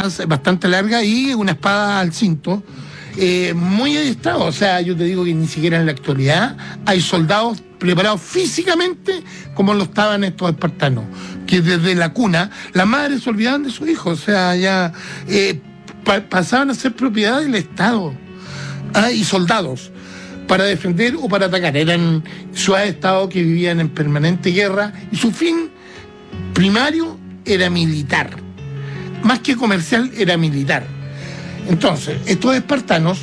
bastante larga y una espada al cinto, muy adiestrado. O sea, yo te digo que ni siquiera en la actualidad hay soldados preparados físicamente como lo estaban estos espartanos, que desde la cuna las madres se olvidaban de sus hijos, o sea, ya pasaban a ser propiedad del Estado, y soldados para defender o para atacar. Eran ciudades-estado que vivían en permanente guerra y su fin primario era militar, más que comercial, era militar. Entonces, estos espartanos,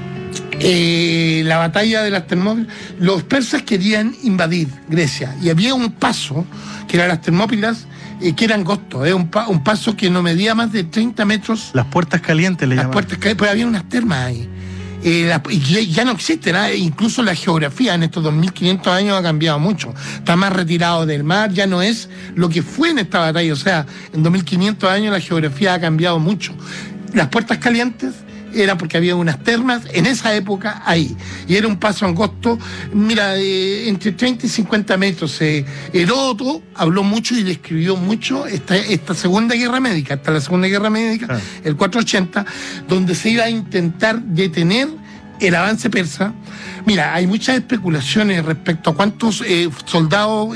la batalla de las Termópilas, los persas querían invadir Grecia y había un paso que eran las Termópilas, que era angosto, un paso que no medía más de 30 metros. Las puertas calientes le llamaban. Las puertas calientes, pero había unas termas ahí. Y ya no existen, incluso la geografía en estos 2500 años ha cambiado mucho, está más retirado del mar, ya no es lo que fue en esta batalla, o sea, en 2500 años la geografía ha cambiado mucho. Las puertas calientes era porque había unas termas en esa época ahí, y era un paso angosto, mira, entre 30 y 50 metros. Heródoto habló mucho y describió mucho esta Segunda Guerra Médica, hasta la Segunda Guerra Médica, el 480, donde se iba a intentar detener el avance persa. Mira, hay muchas especulaciones respecto a cuántos soldados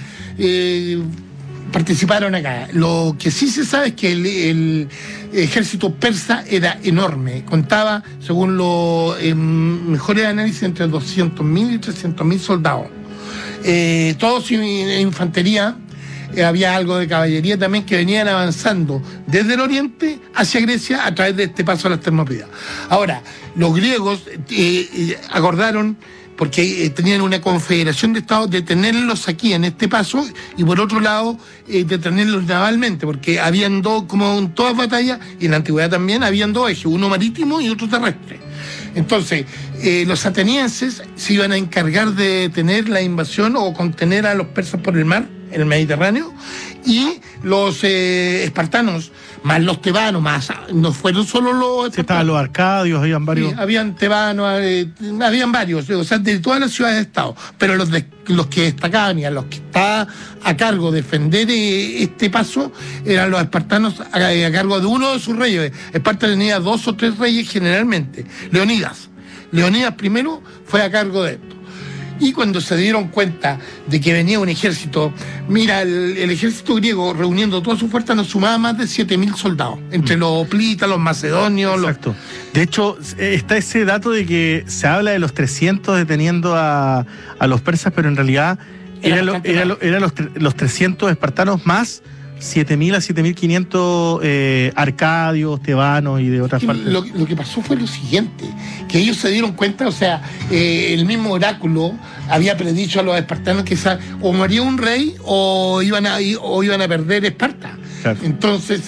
participaron acá. Lo que sí se sabe es que el ejército persa era enorme, contaba, según los mejores análisis, entre 200.000 y 300.000 soldados, todos infantería. Había algo de caballería también, que venían avanzando desde el oriente hacia Grecia a través de este paso a las Termópilas. Ahora, los griegos acordaron, porque tenían una confederación de estados, de tenerlos aquí en este paso, y por otro lado de tenerlos navalmente, porque habían dos, como en todas batallas, y en la antigüedad también, habían dos ejes, uno marítimo y otro terrestre. Entonces, los atenienses se iban a encargar de detener la invasión o contener a los persas por el mar, en el Mediterráneo, y los espartanos, más los tebanos, más no fueron solo los espartanos. Sí, estaban los arcadios, habían varios. Sí, habían tebanos, habían varios, o sea, de todas las ciudades de estado, pero los que destacaban y a los que estaba a cargo de defender este paso eran los espartanos, a cargo de uno de sus reyes. Esparta tenía 2 o 3 reyes generalmente. Leonidas primero fue a cargo de esto. Y cuando se dieron cuenta de que venía un ejército, mira, el ejército griego, reuniendo toda su fuerza, nos sumaba más de 7.000 soldados, entre los hoplitas, los macedonios. Exacto. De hecho, está ese dato de que se habla de los 300 deteniendo a los persas, pero en realidad eran los 300 espartanos más 7.000 a 7.500 arcadios, tebanos y de otras partes. Lo que pasó fue lo siguiente, que ellos se dieron cuenta, o sea, el mismo oráculo había predicho a los espartanos que o moría un rey o iban a perder Esparta. Claro. Entonces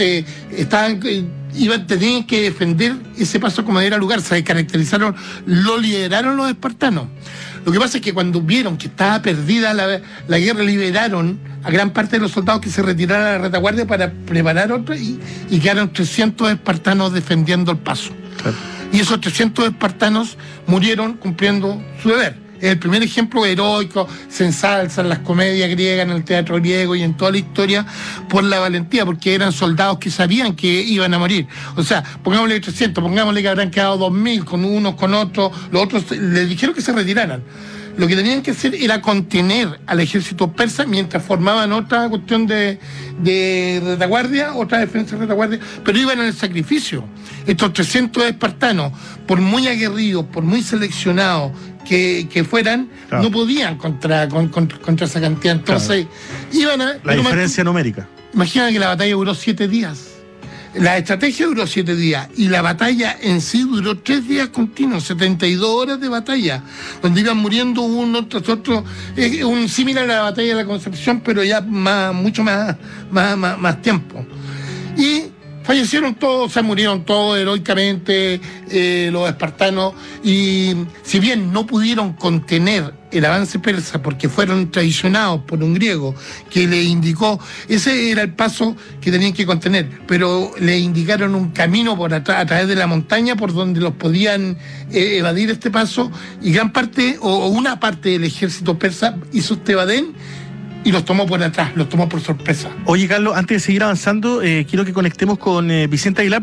tenían que defender ese paso como diera lugar. Se caracterizaron, lo lideraron los espartanos. Lo que pasa es que cuando vieron que estaba perdida la guerra, liberaron a gran parte de los soldados que se retiraron a la retaguardia para preparar otra, y quedaron 300 espartanos defendiendo el paso. Claro. Y esos 300 espartanos murieron cumpliendo su deber. Es el primer ejemplo heroico, se ensalzan las comedias griegas, en el teatro griego y en toda la historia, por la valentía, porque eran soldados que sabían que iban a morir. O sea, pongámosle 300, pongámosle que habrán quedado 2.000, con unos, con otros, los otros les dijeron que se retiraran. Lo que tenían que hacer era contener al ejército persa mientras formaban otra cuestión de retaguardia, otra defensa de retaguardia, pero iban en el sacrificio. Estos 300 espartanos, por muy aguerridos, por muy seleccionados que fueran, claro, no podían contra esa cantidad. Entonces, claro, iban a... La diferencia numérica. Imagina que la batalla duró 7 días. La estrategia duró 7 días y la batalla en sí duró 3 días continuos, 72 horas de batalla, donde iban muriendo uno tras otro, un similar a la batalla de la Concepción, pero ya mucho más tiempo. Y fallecieron todos, o sea, murieron todos heroicamente los espartanos, y si bien no pudieron contener el avance persa porque fueron traicionados por un griego que le indicó, ese era el paso que tenían que contener, pero le indicaron un camino a través de la montaña por donde los podían evadir este paso, y gran parte o una parte del ejército persa hizo este evadén y los tomó por atrás, los tomó por sorpresa. Oye, Carlos, antes de seguir avanzando, quiero que conectemos con Vicente Aguilar.